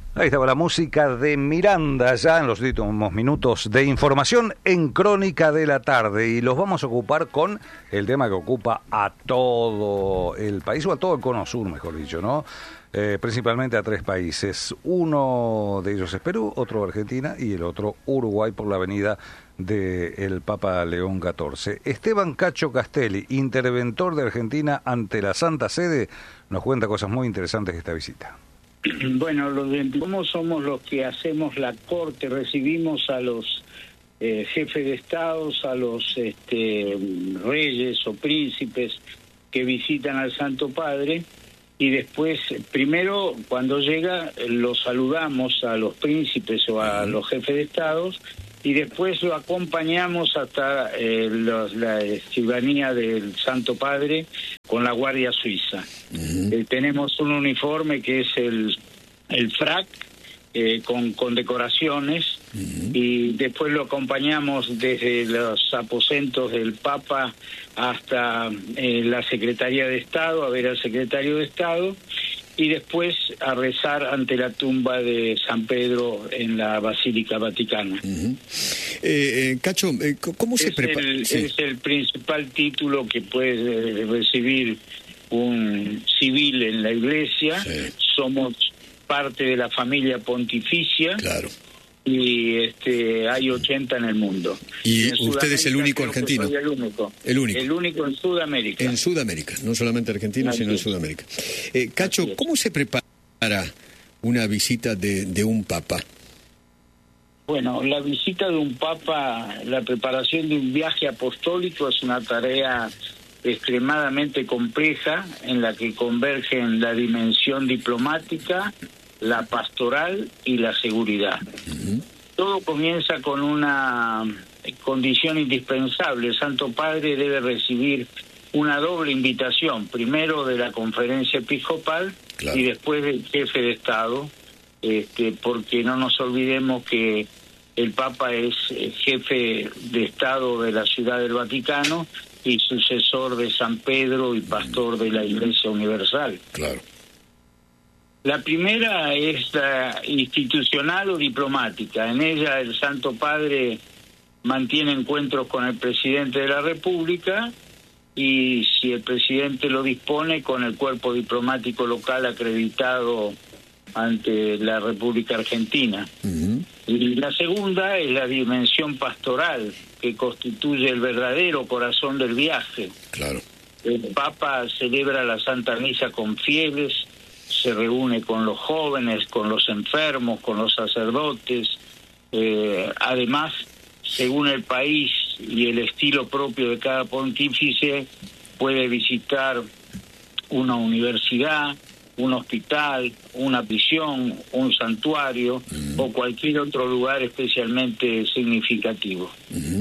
Ahí estaba la música de Miranda, ya en los últimos minutos de información en Crónica de la Tarde, y los vamos a ocupar con el tema que ocupa a todo el país, o a todo el cono sur, mejor dicho, ¿no? Principalmente a tres países. Uno de ellos es Perú, otro Argentina y el otro Uruguay, por la venida del Papa León XIV. Esteban Cacho Castelli, interventor de Argentina ante la Santa Sede, nos cuenta cosas muy interesantes de esta visita. Bueno, ¿cómo somos los que hacemos la corte? Recibimos a los jefes de estados, a los reyes o príncipes que visitan al Santo Padre, y después, primero, cuando llega, los saludamos a los príncipes o a los jefes de estados, y después lo acompañamos hasta la ciudadanía del Santo Padre con la Guardia Suiza. Tenemos un uniforme que es el frac, con decoraciones, y después lo acompañamos desde los aposentos del Papa hasta la Secretaría de Estado, a ver al Secretario de Estado, y después a rezar ante la tumba de San Pedro en la Basílica Vaticana. Cacho, ¿cómo se prepara? Es el principal título que puede recibir un civil en la Iglesia. Sí. Somos parte de la familia pontificia. Claro. Y hay 80 en el mundo. Y usted es el único argentino. Soy el único. El único en Sudamérica. En Sudamérica, no solamente Argentina, sino en Sudamérica. Cacho, ¿cómo se prepara una visita de un papa? Bueno, la visita de un papa, la preparación de un viaje apostólico es una tarea extremadamente compleja en la que convergen la dimensión diplomática, la pastoral y la seguridad. Todo comienza con una condición indispensable. El Santo Padre debe recibir una doble invitación, primero de la Conferencia Episcopal, claro, y después del jefe de Estado, porque no nos olvidemos que el Papa es jefe de Estado de la Ciudad del Vaticano y sucesor de San Pedro y pastor de la Iglesia Universal. Claro. La primera es la institucional o diplomática. En ella el Santo Padre mantiene encuentros con el presidente de la República y, si el presidente lo dispone, con el cuerpo diplomático local acreditado ante la República Argentina. Y la segunda es la dimensión pastoral, que constituye el verdadero corazón del viaje. Claro. El Papa celebra la Santa Misa con fieles, se reúne con los jóvenes, con los enfermos, con los sacerdotes. Además, según el país y el estilo propio de cada pontífice, puede visitar una universidad, un hospital, una prisión, un santuario o cualquier otro lugar especialmente significativo.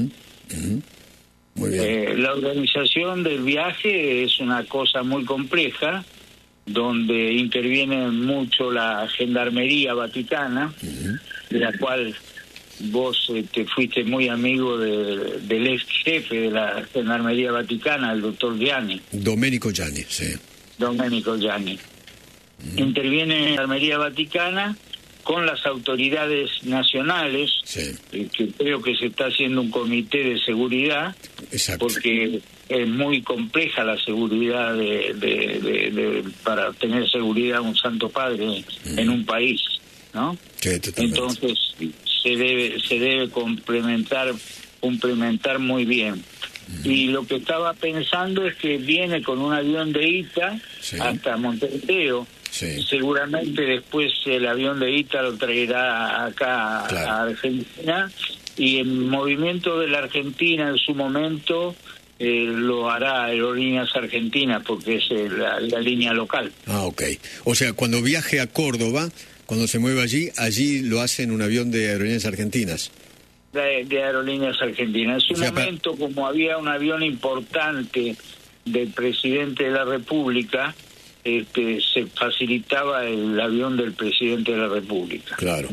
Muy bien. La organización del viaje es una cosa muy compleja, donde interviene mucho la Gendarmería Vaticana, de la cual vos te fuiste muy amigo del ex jefe de la Gendarmería Vaticana, el doctor Gianni. Domenico Gianni, sí. Domenico Gianni. Interviene la Gendarmería Vaticana con las autoridades nacionales, sí, que creo que se está haciendo un comité de seguridad. Exacto. Porque es muy compleja la seguridad para tener seguridad un Santo Padre en un país, ¿no? Sí, entonces se debe complementar muy bien. Y lo que estaba pensando es que viene con un avión de ITA, sí, hasta Montevideo. Sí. Seguramente después el avión de ITA lo traerá acá, claro, a Argentina, y el movimiento de la Argentina en su momento lo hará Aerolíneas Argentinas, porque es la línea local. Ah, ok. O sea, cuando viaje a Córdoba, cuando se mueva allí lo hace en un avión de Aerolíneas Argentinas. De Aerolíneas Argentinas. En su momento, como había un avión importante del presidente de la República, se facilitaba el avión del presidente de la República. Claro.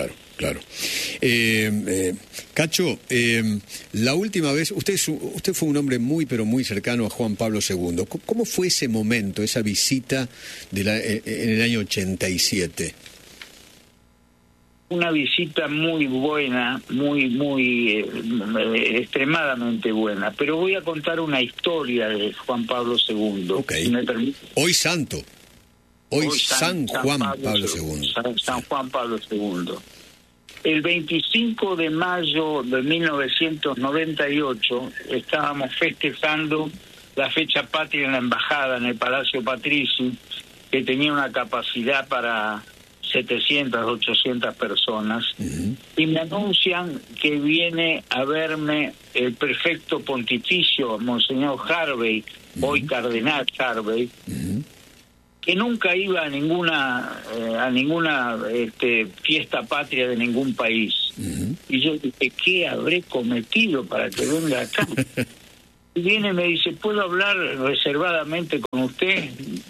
Cacho, la última vez, usted fue un hombre muy, pero muy cercano a Juan Pablo II. ¿Cómo fue ese momento, esa visita en el año 87? una visita muy buena, muy extremadamente buena. Pero voy a contar una historia de Juan Pablo II. Okay. Si me permite. Hoy santo. Hoy San Juan Pablo II. San Juan Pablo II. El 25 de mayo de 1998 estábamos festejando la fecha patria en la embajada, en el Palacio Patrici, que tenía una capacidad para 700, 800 personas, y me anuncian que viene a verme el prefecto pontificio, Monseñor Harvey, hoy cardenal Harvey, que nunca iba a ninguna fiesta patria de ningún país. Y yo dije, ¿qué habré cometido para que venga acá? Y viene y me dice, ¿puedo hablar reservadamente con usted?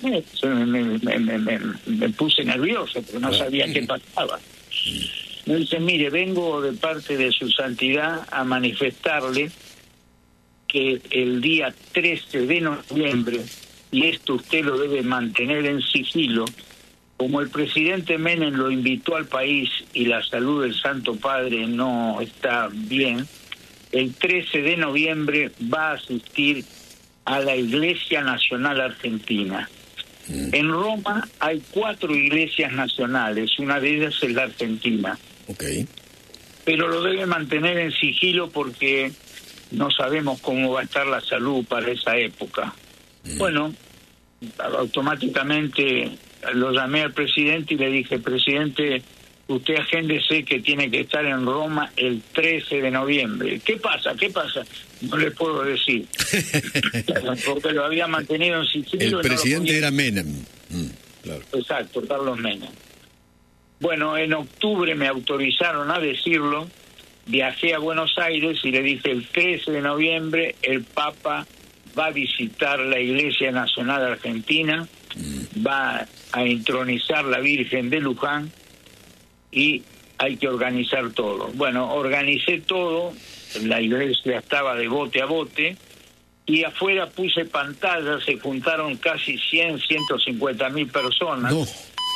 Me puse nervioso, porque no sabía qué pasaba. Me dice, mire, vengo de parte de su santidad a manifestarle que el día 13 de noviembre, y esto usted lo debe mantener en sigilo, como el presidente Menem lo invitó al país y la salud del Santo Padre no está bien, el 13 de noviembre va a asistir a la Iglesia Nacional Argentina. En Roma hay 4 iglesias nacionales, una de ellas es la Argentina. Okay. Pero lo debe mantener en sigilo porque no sabemos cómo va a estar la salud para esa época. Bueno, automáticamente lo llamé al presidente y le dije, presidente, usted agéndese que tiene que estar en Roma el 13 de noviembre. ¿Qué pasa? No le puedo decir. Porque lo había mantenido en sigilo. El presidente era Menem. Claro. Exacto, Carlos Menem. Bueno, en octubre me autorizaron a decirlo, viajé a Buenos Aires y le dije, el 13 de noviembre el Papa va a visitar la Iglesia Nacional Argentina, va a entronizar la Virgen de Luján y hay que organizar todo. Bueno, organicé todo, la iglesia estaba de bote a bote, y afuera puse pantallas, se juntaron casi 150.000 personas. No.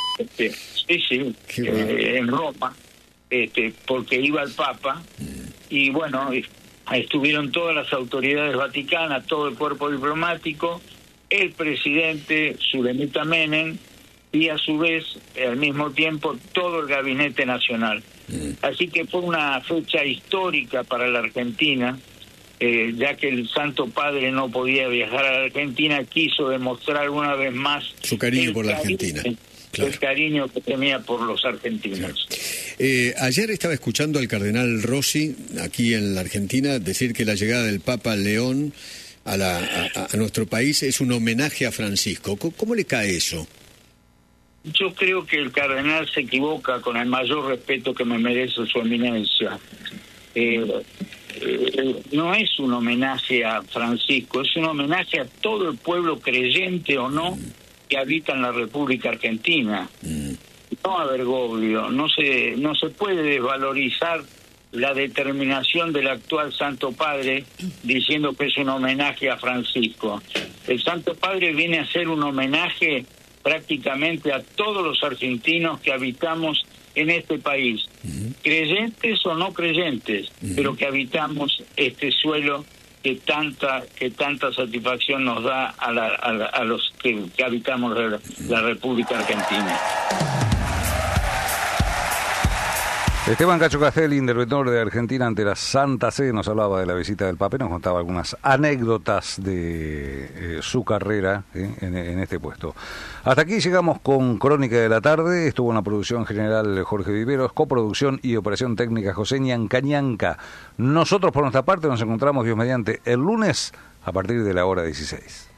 Sí, en Roma, porque iba el Papa, y bueno, estuvieron todas las autoridades vaticanas, todo el cuerpo diplomático, el presidente Zulemita Menem, y a su vez, al mismo tiempo, todo el gabinete nacional. Así que fue una fecha histórica para la Argentina, ya que el Santo Padre no podía viajar a la Argentina, quiso demostrar una vez más su cariño por la Argentina. Claro. El cariño que tenía por los argentinos. Claro. Ayer estaba escuchando al cardenal Rossi, aquí en la Argentina, decir que la llegada del Papa León a nuestro país es un homenaje a Francisco. ¿Cómo le cae eso? Yo creo que el cardenal se equivoca, con el mayor respeto que me merece su eminencia. No es un homenaje a Francisco, es un homenaje a todo el pueblo creyente o no que habita en la República Argentina. No a Bergoglio. No se puede desvalorizar la determinación del actual Santo Padre diciendo que es un homenaje a Francisco. El Santo Padre viene a ser un homenaje prácticamente a todos los argentinos que habitamos en este país, creyentes o no creyentes, pero que habitamos este suelo que tanta satisfacción nos da a los que habitamos la República Argentina. Esteban Cacho Castelli, interventor de Argentina ante la Santa Sede, nos hablaba de la visita del Papa y nos contaba algunas anécdotas de su carrera en este puesto. Hasta aquí llegamos con Crónica de la Tarde. Estuvo en la producción general Jorge Viveros, coproducción y operación técnica José Ñanca. Nosotros por nuestra parte nos encontramos, Dios mediante, el lunes a partir de la hora 16.